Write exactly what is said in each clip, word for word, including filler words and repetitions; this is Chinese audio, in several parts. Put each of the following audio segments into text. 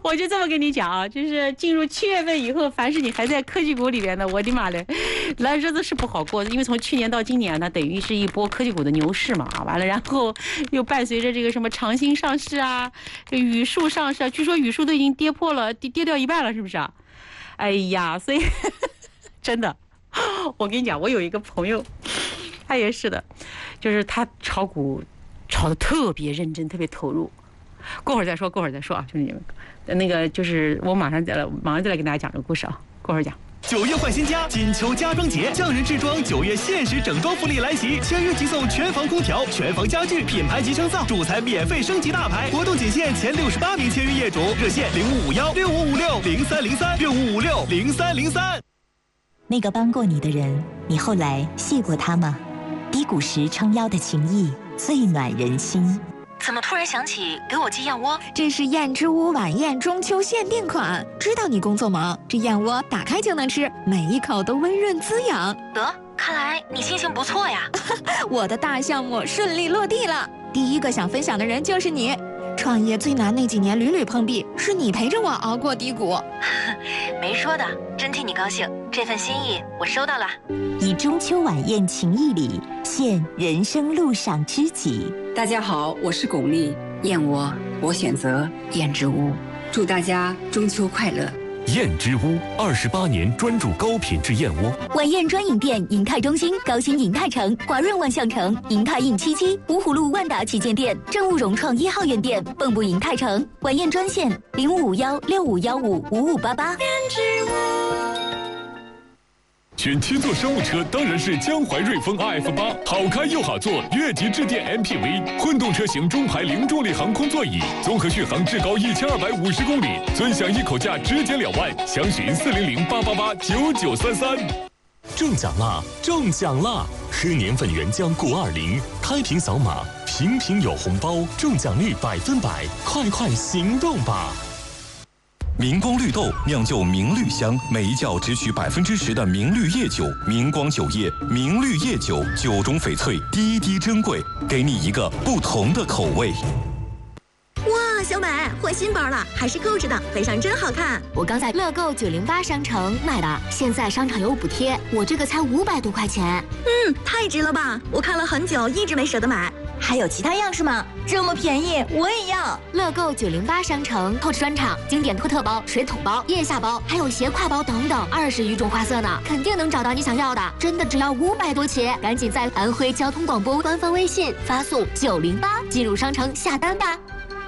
我就这么跟你讲啊，就是进入七月份以后，凡是你还在科技股里面的，我的妈嘞，那日子是不好过。因为从去年到今年呢，等于是一波科技股的牛市嘛，完了，然后又伴随着这个什么长兴上市啊，这宇树上市啊，据说宇树都已经跌破了，跌跌掉一半了，是不是啊？哎呀，所以真的，我跟你讲，我有一个朋友，他也是的，就是他炒股炒得特别认真，特别投入。过会儿再说，过会儿再说啊，就是你们那个，就是我马上再来，马上再来跟大家讲这个故事啊，过会儿讲。 九月换新家，金秋家装节，匠人制装九月限时整装福利来袭，签约即送全房空调、全房家具、品牌级升噪、主材免费升级大牌，活动仅限前六十八名签约业主，热线零五五幺六五五六零三零三六五五六零三零三。 那个帮过你的人，你后来谢过他吗？低谷时撑腰的情谊，最暖人心。 怎么突然想起给我寄燕窝？ 这是燕之屋晚宴中秋限定款，知道你工作忙，这燕窝打开就能吃，每一口都温润滋养。 得，看来你心情不错呀。 我的大项目顺利落地了，第一个想分享的人就是你。创业最难那几年屡屡碰壁，是你陪着我熬过低谷。 没说的，真替你高兴，这份心意我收到了。 以中秋晚宴情谊礼，献人生路上知己。 大家好，我是巩俐，燕窝我选择燕之屋，祝大家中秋快乐。 燕之屋二十八年专注高品质燕窝。 晚宴专营店：银泰中心、高新银泰城、华润万象城、银泰印七七、芜湖路万达旗舰店、正务融创一号院店、蚌埠银泰城。晚宴专线：零五五幺六五幺五五五八八。燕之屋。 选七座商务车当然是江淮瑞风 R F 八，好开又好坐，越级致电 M P V， 混动车型中排零重力航空座椅，综合续航至高一千二百五十公里，尊享一口价直减两万，详询四零零八八八九九三三。中奖啦！中奖啦！喝年份原浆钴二零，开瓶扫码，瓶瓶有红包，中奖率百分百，快快行动吧！ 明光绿豆酿就明绿香，每一窖只取百分之十的明绿叶酒。明光酒业明绿叶酒，酒中翡翠，滴滴珍贵，给你一个不同的口味。 哇，小美换新包了，还是购置的，背上真好看。 我刚在乐购九零八商城买的，现在商场有补贴，我这个才五百多块钱。 嗯，太值了吧！我看了很久，一直没舍得买。 还有其他样式吗？这么便宜，我也要！乐购九零八商城购置专场，经典托特包、水桶包、腋下包，还有斜挎包等等，二十余种花色呢，肯定能找到你想要的。真的只要五百多起，赶紧在安徽交通广播官方微信发送九零八进入商城下单吧。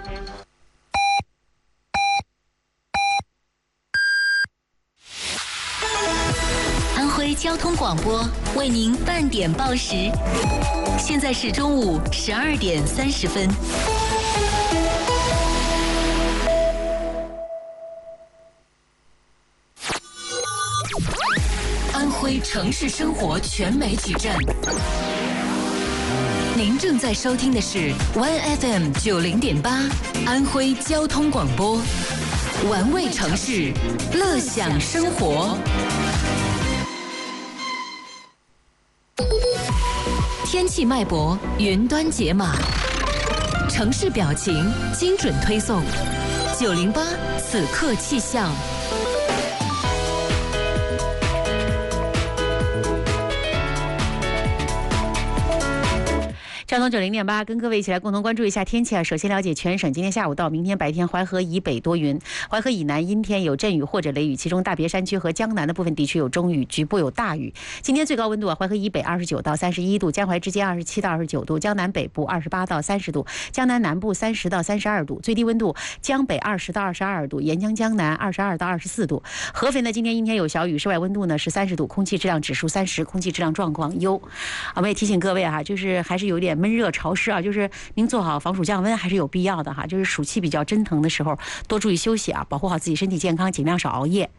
安徽交通广播为您半点报时，现在是中午十二点三十分。安徽城市生活全媒体站，您正在收听的是 Y F M 九零点八，安徽交通广播，玩味城市，乐享生活。天气脉搏，云端解码，城市表情，精准推送。九零八此刻气象。 交通九零点八，跟各位一起来共同关注一下天气啊。首先了解全省今天下午到明天白天，淮河以北多云，淮河以南阴天有阵雨或者雷雨，其中大别山区和江南的部分地区有中雨，局部有大雨。今天最高温度啊，淮河以北二十九到三十一度，江淮之间二十七到二十九度，江南北部二十八到三十度，江南南部三十到三十二度。最低温度江北二十到二十二度，沿江江南二十二到二十四度。合肥呢今天阴天有小雨，室外温度呢是三十度，空气质量指数三十，空气质量状况优。我们也提醒各位啊，就是还是有点闷热潮湿啊，就是您做好防暑降温还是有必要的哈。就是暑气比较蒸腾的时候，多注意休息啊，保护好自己身体健康，尽量少熬夜。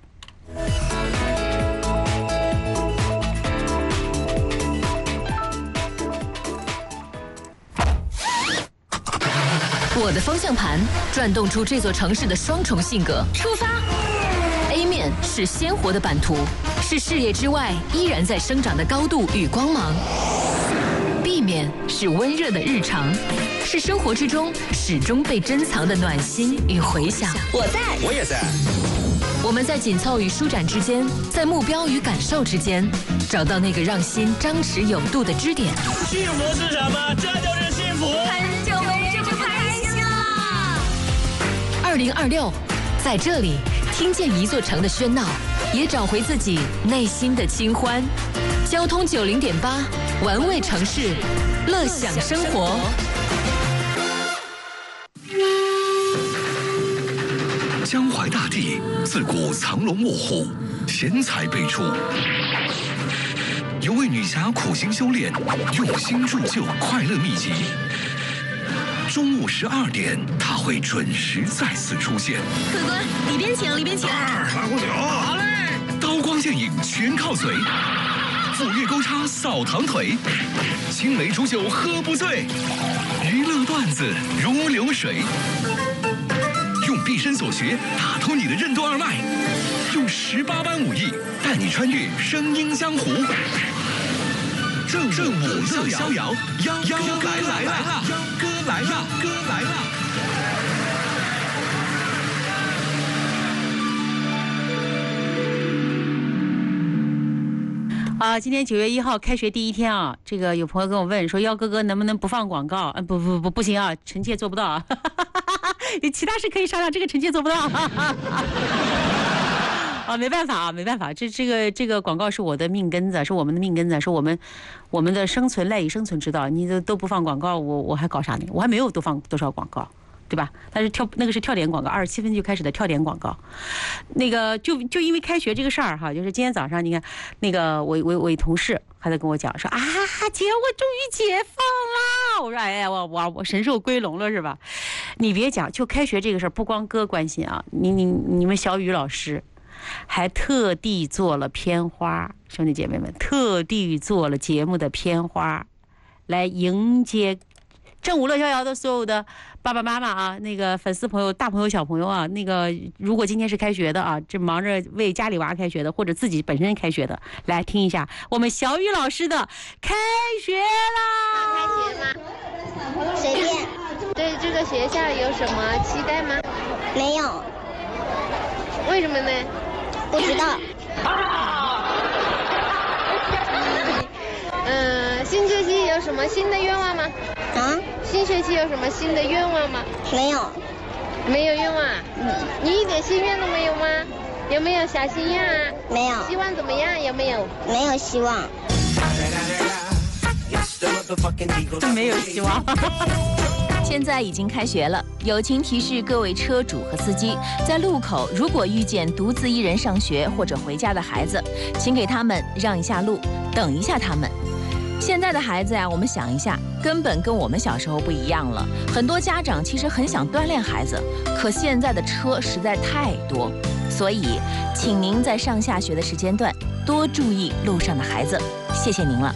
我的方向盘转动出这座城市的双重性格。出发 A 面是鲜活的版图，是视野之外依然在生长的高度与光芒。B 立面，是温热的日常，是生活之中始终被珍藏的暖心与回响。 我在， 我也在。 我们在紧凑与舒展之间，在目标与感受之间，找到那个让心张弛有度的支点。 幸福是什么？这就是幸福。 很久没这么开心了。 二零二六，在这里听见一座城的喧闹，也找回自己内心的清欢。交通九零点八，玩味城市，乐享生活。 江淮大地自古藏龙卧虎，贤才辈出。有位女侠苦心修炼，用心铸就快乐秘籍。中午十二点，她会准时再次出现。 客官，里边请，里边请。 二锅酒，好嘞。刀光剑影全靠嘴，斧钺钩叉扫堂腿，青梅煮酒喝不醉，娱乐段子如流水。用毕生所学打通你的任督二脉，用十八般武艺带你穿越声音江湖。正正午乐逍遥，幺幺哥来了，幺哥来了，哥来了。 啊，今天九月一号开学第一天啊，这个有朋友跟我问说，幺哥哥能不能不放广告？啊，不不不，不行啊，臣妾做不到啊。其他事可以商量，这个臣妾做不到。啊，没办法啊，没办法，这这个这个广告是我的命根子，是我们的命根子，是我们我们的生存赖以生存之道。你都都不放广告，我我还搞啥呢？我还没有多放多少广告。对吧？但是跳那个是跳点广告，二十七分就开始的跳点广告，那个就就因为开学这个事儿哈，就是今天早上你看那个我我我同事还在跟我讲说啊，姐我终于解放了，我说哎呀我我我神兽归笼了是吧？你别讲，就开学这个事儿，不光哥关心啊，你你你们小雨老师还特地做了片花，兄弟姐妹们，特地做了节目的片花，来迎接正午乐逍遥的所有的爸爸妈妈啊，那个粉丝朋友、大朋友、小朋友啊，那个如果今天是开学的啊，这忙着为家里娃开学的，或者自己本身开学的，来听一下我们小雨老师的开学啦！ 开学吗？随便。对这个学校有什么期待吗？ 没有。 为什么呢？ 不知道。 嗯，新学期有什么新的愿望吗？ 啊？ 新学期有什么新的愿望吗？ 没有。 没有愿望？ 嗯。 你一点心愿都没有吗？有没有小心愿啊？ 没有。 希望怎么样？有没有？ 没有希望。 没有希望。 现在已经开学了，友情提示各位车主和司机，在路口如果遇见独自一人上学或者回家的孩子，请给他们让一下路，等一下他们。现在的孩子呀，我们想一下，根本跟我们小时候不一样了。很多家长其实很想锻炼孩子，可现在的车实在太多，所以请您在上下学的时间段多注意路上的孩子，谢谢您了。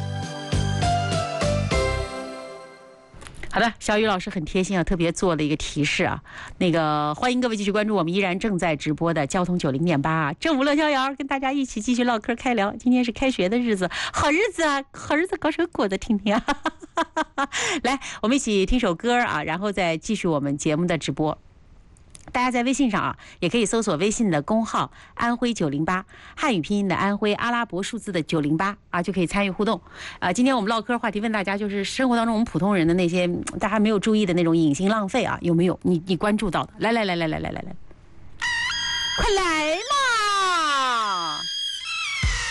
好的，小雨老师很贴心啊，特别做了一个提示啊。那个欢迎各位继续关注我们依然正在直播的交通九零点八啊，正午乐逍遥，跟大家一起继续唠嗑开聊。今天是开学的日子，好日子啊，好日子搞首果子听听啊。来，我们一起听首歌啊，然后再继续我们节目的直播。大家在微信上啊，也可以搜索微信的公号安徽九零八，汉语拼音的安徽，阿拉伯数字的九零八啊，就可以参与互动啊。今天我们唠嗑话题问大家，就是生活当中我们普通人的那些大家没有注意的那种隐形浪费啊，有没有？你你关注到的？来来来来来来来来，快来了！